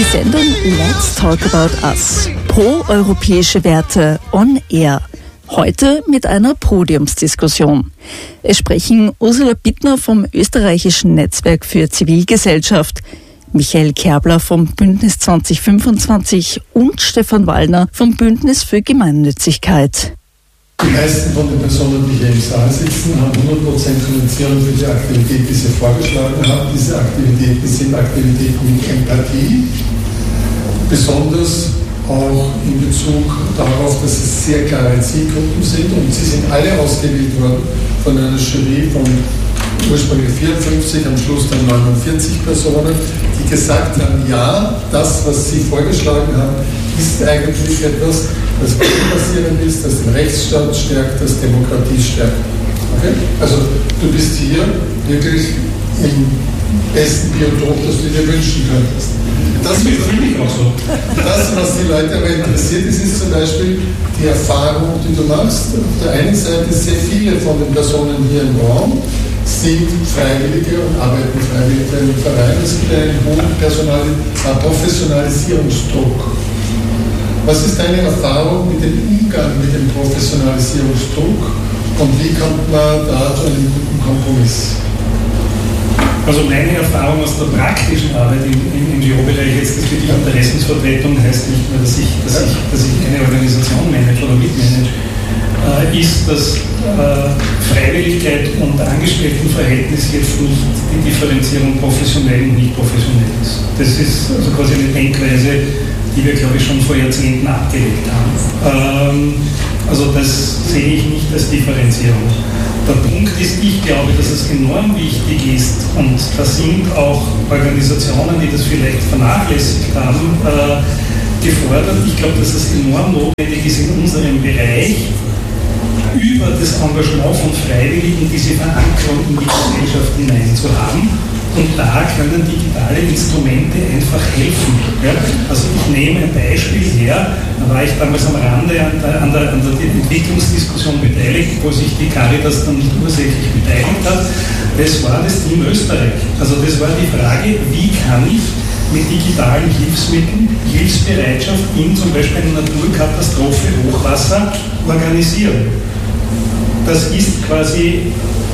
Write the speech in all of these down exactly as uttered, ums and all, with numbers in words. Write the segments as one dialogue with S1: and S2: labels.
S1: Die Sendung Let's Talk About Us. Pro-europäische Werte on Air. Heute mit einer Podiumsdiskussion. Es sprechen Ursula Bittner vom österreichischen Netzwerk für Zivilgesellschaft, Michael Kerbler vom Bündnis zwanzig fünfundzwanzig und Stefan Wallner vom Bündnis für Gemeinnützigkeit.
S2: Die meisten von den Personen, die hier im Saal sitzen, haben hundert Prozent Finanzierung für die Aktivität, die sie vorgeschlagen haben. Diese Aktivitäten sind Aktivitäten mit Empathie, besonders auch in Bezug darauf, dass es sehr klare Zielgruppen sind, und sie sind alle ausgewählt worden von einer Jury von ursprünglich vierundfünfzig, am Schluss dann neunundvierzig Personen, die gesagt haben, ja, das, was sie vorgeschlagen haben, ist eigentlich etwas, das basierend ist, das den Rechtsstaat stärkt, das Demokratie stärkt. Okay? Also du bist hier wirklich im besten Biotop, das du dir wünschen könntest. Das, was, das, was die Leute aber interessiert, ist, ist zum Beispiel die Erfahrung, die du machst. Auf der einen Seite sehr viele von den Personen hier im Raum sind Freiwillige und arbeiten freiwillig bei einem Verein. Es gibt einen hohen Personal- äh, Professionalisierungsdruck. Was ist deine Erfahrung mit dem Umgang mit dem Professionalisierungsdruck und wie kommt man da zu einem guten Kompromiss?
S3: Also meine Erfahrung aus der praktischen Arbeit im, im N G O-Bereich, jetzt das wirklich Interessensvertretung heißt nicht nur, dass ich, dass ich, dass ich eine Organisation manage oder mitmanage, äh, ist, dass äh, Freiwilligkeit und Angestelltenverhältnis jetzt nicht die Differenzierung professionell und nicht professionell ist. Das ist also quasi eine Denkweise, die wir, glaube ich, schon vor Jahrzehnten abgelegt haben. Ähm, also das sehe ich nicht als Differenzierung. Der Punkt ist, ich glaube, dass es enorm wichtig ist, und da sind auch Organisationen, die das vielleicht vernachlässigt haben, äh, gefordert. Ich glaube, dass es enorm notwendig ist, in unserem Bereich über das Engagement von Freiwilligen diese Verankerung in die Gesellschaft hinein zu haben. Und da können digitale Instrumente einfach helfen. Ja? Also ich nehme ein Beispiel her, da war ich damals am Rande an der, an der, an der Entwicklungsdiskussion beteiligt, wo sich die Caritas dann nicht ursächlich beteiligt hat. Das war das Team Österreich. Also das war die Frage, wie kann ich mit digitalen Hilfsmitteln Hilfsbereitschaft in zum Beispiel einer Naturkatastrophe, Hochwasser organisieren. Das ist quasi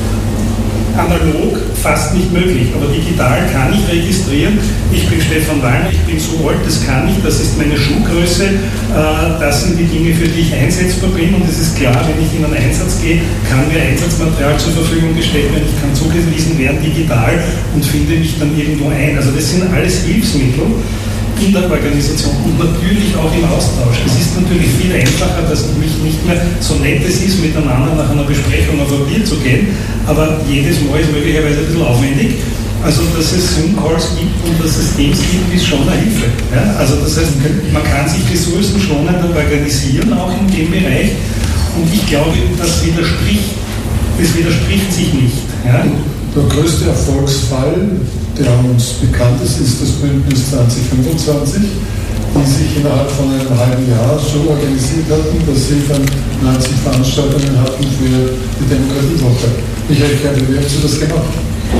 S3: analog fast nicht möglich, aber digital kann ich registrieren, ich bin Stefan Wallner, ich bin so alt, das kann ich, das ist meine Schuhgröße, äh, das sind die Dinge, für die ich einsetzbar bin, und es ist klar, wenn ich in einen Einsatz gehe, kann mir Einsatzmaterial zur Verfügung gestellt werden, ich kann zugewiesen werden digital und finde mich dann irgendwo ein. Also das sind alles Hilfsmittel in der Organisation und natürlich auch im Austausch. Es ist natürlich viel einfacher, dass mich nicht mehr so nett es ist, miteinander nach einer Besprechung auf ein Bier zu gehen, aber jedes Mal ist möglicherweise ein bisschen aufwendig. Also, dass es Zoom-Calls gibt und dass es Teams gibt, ist schon eine Hilfe. Ja? Also, das heißt, man kann sich ressourcenschonender organisieren, auch in dem Bereich, und ich glaube, das widerspricht, das widerspricht sich nicht. Ja?
S2: Der größte Erfolgsfall, der uns bekannt ist, ist das Bündnis zwanzig fünfundzwanzig, die sich innerhalb von einem halben Jahr so organisiert hatten, dass sie dann neunzig Veranstaltungen hatten für die Demokratiewoche. Michael Kerbler, wie hast du das gemacht?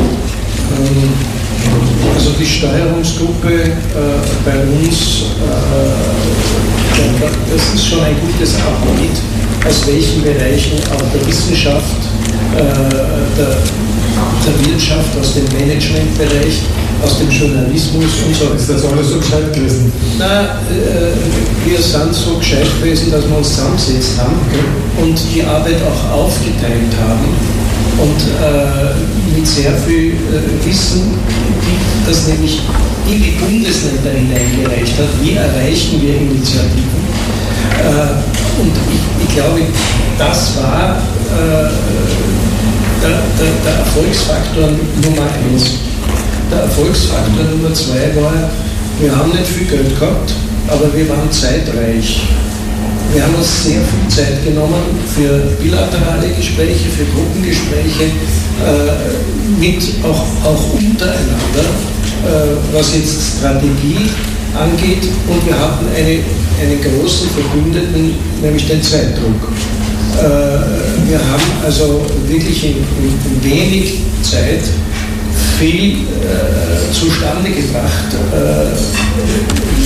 S4: Also die Steuerungsgruppe äh, bei uns, äh, das ist schon ein gutes Abbild, aus welchen Bereichen auch der Wissenschaft, äh, der der Wirtschaft, aus dem Managementbereich, aus dem Journalismus und so.
S2: Ist das alles so gescheit gewesen?
S4: Na, äh, wir sind so gescheit gewesen, dass wir uns zusammengesetzt haben und die Arbeit auch aufgeteilt haben und äh, mit sehr viel äh, Wissen, das nämlich in die Bundesländer hineingereicht hat. Wie erreichen wir Initiativen? Äh, und ich, ich glaube, das war äh, Der, der, der Erfolgsfaktor Nummer eins. Der Erfolgsfaktor Nummer zwei war, wir haben nicht viel Geld gehabt, aber wir waren zeitreich. Wir haben uns sehr viel Zeit genommen für bilaterale Gespräche, für Gruppengespräche, äh, mit auch, auch untereinander, äh, was jetzt Strategie angeht, und wir hatten eine, einen großen Verbündeten, nämlich den Zeitdruck. Wir haben also wirklich in, in wenig Zeit viel äh, zustande gebracht, äh,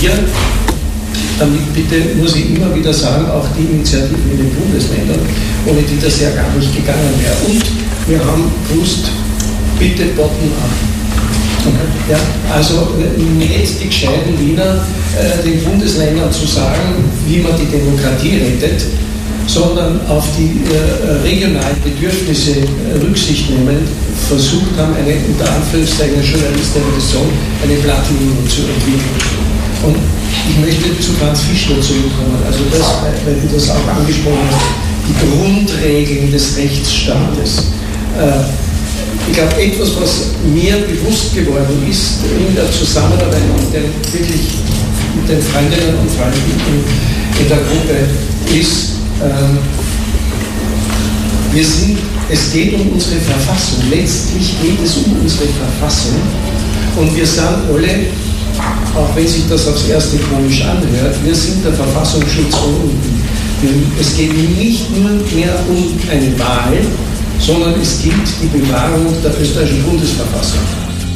S4: wir, damit bitte muss ich immer wieder sagen, auch die Initiativen in den Bundesländern, ohne die das ja gar nicht gegangen wäre. Und wir haben gewusst, bitte bottom-up. Okay. Ja, also nicht die gescheiten Wiener äh, den Bundesländern zu sagen, wie man die Demokratie rettet, sondern auf die äh, regionalen Bedürfnisse äh, Rücksicht nehmen, versucht haben, eine unter Anführungszeichen journalistische Version, eine Blattlinie zu entwickeln. Und ich möchte zu Franz Fischler zurückkommen, also das, weil du das auch angesprochen hast, die Grundregeln des Rechtsstaates. Äh, Ich glaube, etwas, was mir bewusst geworden ist in der Zusammenarbeit mit den, wirklich mit den Freundinnen und Freunden in, in der Gruppe, ist, ähm, wir sind, es geht um unsere Verfassung. Letztlich geht es um unsere Verfassung. Und wir sind alle, auch wenn sich das aufs Erste komisch anhört, wir sind der Verfassungsschutz unten. Es geht nicht nur mehr um eine Wahl, sondern es gilt die Bewahrung der österreichischen Bundesverfassung.